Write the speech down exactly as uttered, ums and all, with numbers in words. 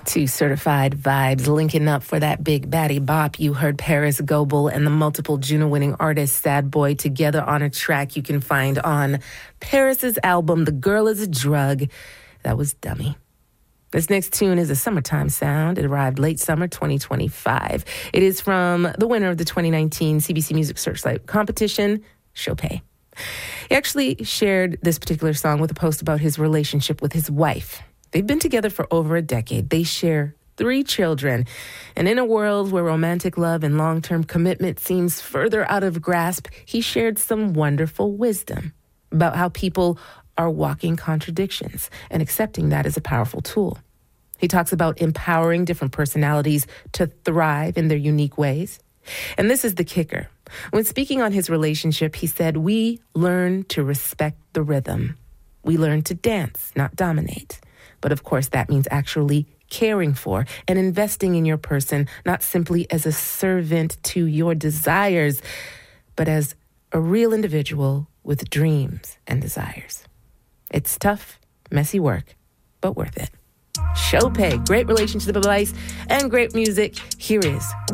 Two certified vibes linking up for that big baddie bop. You heard Paris Goebel and the multiple Juno-winning artist Sad Boy together on a track you can find on Paris's album, The Girl is a Drug. That was Dummy. This next tune is a summertime sound. It arrived late summer twenty twenty-five. It is from the winner of the twenty nineteen C B C Music Searchlight competition, Chopay. He actually shared this particular song with a post about his relationship with his wife. They've been together for over a decade. They share three children. And in a world where romantic love and long-term commitment seems further out of grasp, he shared some wonderful wisdom about how people are walking contradictions and accepting that as a powerful tool. He talks about empowering different personalities to thrive in their unique ways. And this is the kicker. When speaking on his relationship, he said, "We learn to respect the rhythm. We learn to dance, not dominate. But of course, that means actually caring for and investing in your person, not simply as a servant to your desires, but as a real individual with dreams and desires." It's tough, messy work, but worth it. Chopay, great relationship advice and great music. Here is